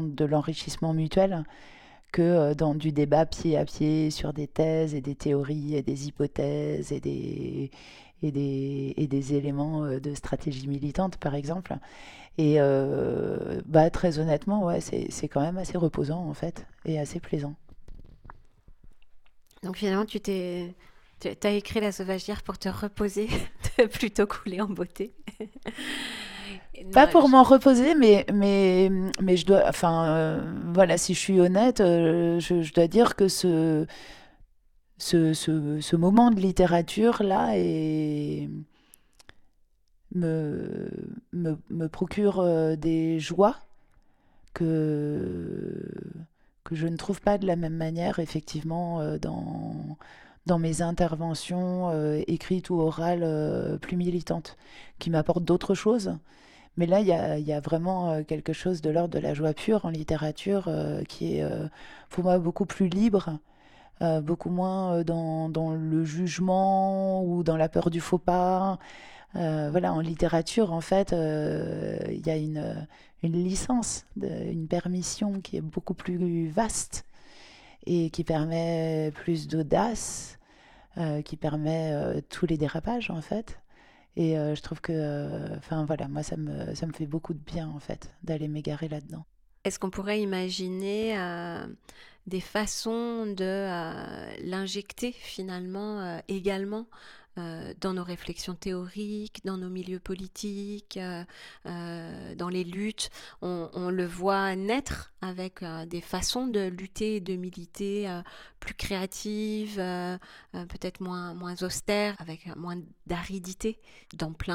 de l'enrichissement mutuel que dans du débat pied à pied sur des thèses et des théories et des hypothèses et des éléments de stratégie militante, par exemple. Et très honnêtement, ouais, c'est quand même assez reposant, en fait, et assez plaisant. Donc finalement, t'as écrit La Sauvagière pour te reposer, plutôt couler en beauté. Pas Non, pour m'en reposer, mais je dois, enfin, voilà, si je suis honnête, je dois dire que ce moment de littérature là me, me procure des joies que, que je ne trouve pas de la même manière, effectivement, dans mes interventions écrites ou orales plus militantes, qui m'apportent d'autres choses. Mais là, il y a vraiment quelque chose de l'ordre de la joie pure en littérature qui est, pour moi, beaucoup plus libre, beaucoup moins dans le jugement ou dans la peur du faux pas. Voilà, en littérature, en fait, il y a une licence, une permission qui est beaucoup plus vaste et qui permet plus d'audace, qui permet tous les dérapages, en fait. Et je trouve que, enfin voilà, moi ça me fait beaucoup de bien en fait d'aller m'égarer là-dedans. est-ce qu'on pourrait imaginer des façons de l'injecter finalement également dans nos réflexions théoriques, dans nos milieux politiques, dans les luttes. On le voit naître avec des façons de lutter et de militer plus créatives, peut-être moins austères, avec moins d'aridité dans plein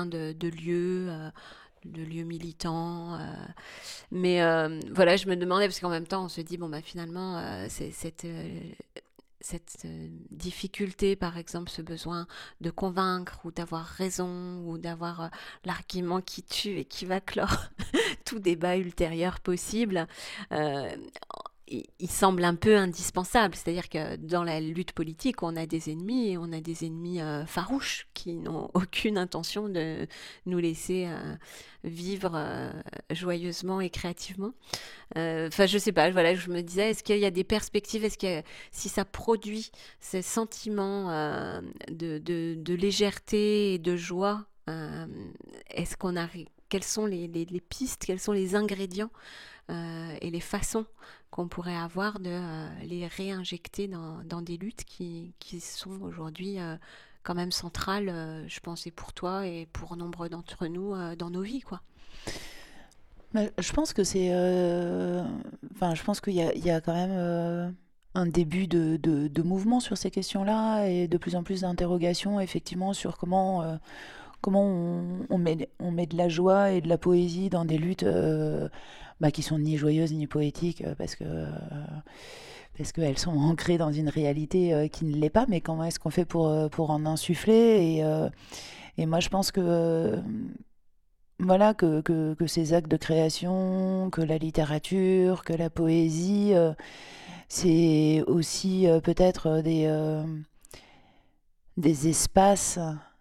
de lieux militants. Mais voilà, je me demandais, parce qu'en même temps, on se dit, bon, bah finalement, c'est cette difficulté, par exemple, ce besoin de convaincre ou d'avoir raison ou d'avoir l'argument qui tue et qui va clore tout débat ultérieur possible, euh, il semble un peu indispensable. C'est-à-dire que dans la lutte politique, on a des ennemis et on a des ennemis farouches qui n'ont aucune intention de nous laisser vivre joyeusement et créativement. Enfin, je sais pas, voilà, je me disais, est-ce qu'il y a des perspectives, si ça produit ces sentiments de légèreté et de joie, est-ce qu'on arrive, quelles sont les pistes, quels sont les ingrédients et les façons qu'on pourrait avoir de les réinjecter dans des luttes qui sont aujourd'hui quand même centrales, je pense, et pour toi et pour nombre d'entre nous dans nos vies, quoi. Mais je pense que c'est, enfin je pense il y a quand même un début de mouvement sur ces questions-là et de plus en plus d'interrogations effectivement sur comment on met de la joie et de la poésie dans des luttes qui sont ni joyeuses ni poétiques parce qu'elles sont ancrées dans une réalité qui ne l'est pas, mais comment est-ce qu'on fait pour en insuffler et moi je pense que voilà que ces actes de création, que la littérature, que la poésie, c'est aussi peut-être des espaces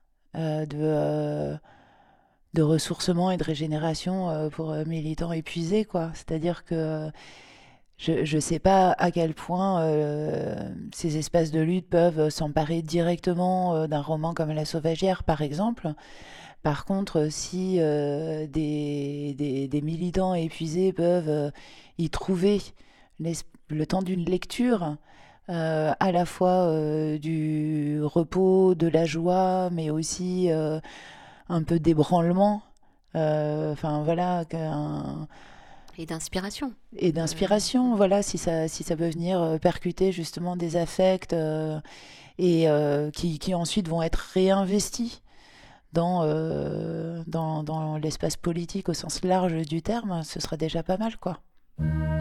de ressourcement et de régénération pour militants épuisés, quoi. C'est-à-dire que je ne sais pas à quel point ces espaces de lutte peuvent s'emparer directement d'un roman comme La Sauvagière, par exemple. Par contre, si des militants épuisés peuvent y trouver le temps d'une lecture, à la fois du repos, de la joie, mais aussi un peu d'ébranlement, enfin voilà, Et d'inspiration. et d'inspiration, voilà, si ça peut venir percuter justement des affects qui ensuite vont être réinvestis dans l'espace politique au sens large du terme, ce sera déjà pas mal, quoi.